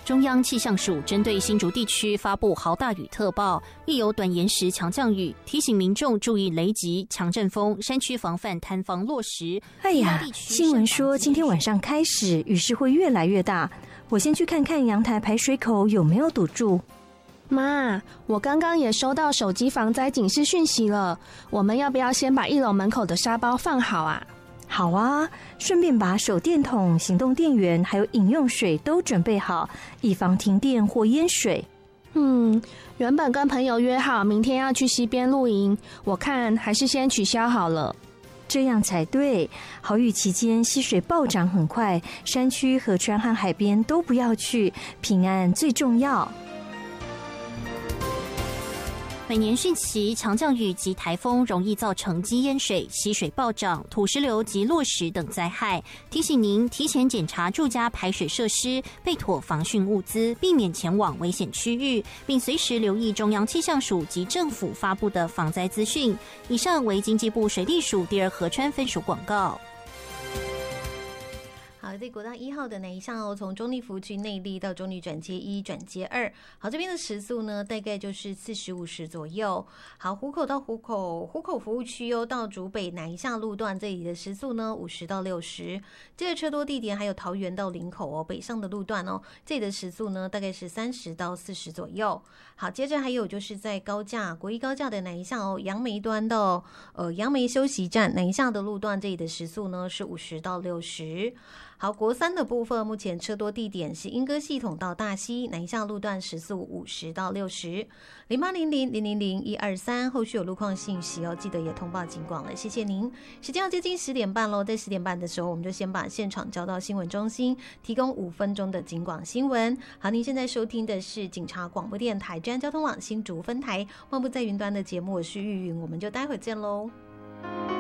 中央气象署针对新竹地区发布豪大雨特报，亦有短延时强降雨，提醒民众注意雷击、强阵风，山区防范坍方落石。 哎呀，新闻说今天晚上开始雨势会越来越大，我先去看看阳台排水口有没有堵住。 妈，我刚刚也收到手机防灾警示讯息了，我们要不要先把1楼门口的沙包放好啊？ 好啊，顺便把手电筒、行动电源还有饮用水都准备好，以防停电或淹水。 原本跟朋友约好明天要去溪边露营，我看还是先取消好了。 这样才对，豪雨期间溪水暴涨很快，山区、河川和海边都不要去，平安最重要。 每年汛期强降雨及台风容易造成积淹水、溪水暴涨、土石流及落石等灾害，提醒您提前检查住家排水设施，备妥防汛物资，避免前往危险区域，并随时留意中央气象署及政府发布的防灾资讯。以上为经济部水利署第2河川分署广告。 好，在国道1号的南一巷哦，从中立服务区内坜到中立转接1转接2，好，这边的时速呢大概就是40-50左右。好，湖口到湖口服务区哦，到竹北南一巷路段这里的时速呢50到60。这个车多地点还有桃园到林口哦，北上的路段哦，这里的时速呢大概是30到40左右。好，接着还有就是在高架国一高架的南一巷哦，杨梅端到杨梅休息站南一巷的路段，这里的时速呢是50到60。好，国3的部分，目前车多地点是莺歌系统到大溪南一巷路段，时速50到60。0800000123，后续有路况信息哦，记得也通报警广了，谢谢您。时间要接近10点半咯，在10点半的时候，我们就先把现场交到新闻中心，提供5分钟的警广新闻。好，您现在收听的是警察广播电台治安交通网新竹分台，漫步在云端的节目，我是玉云，我们就待会见咯。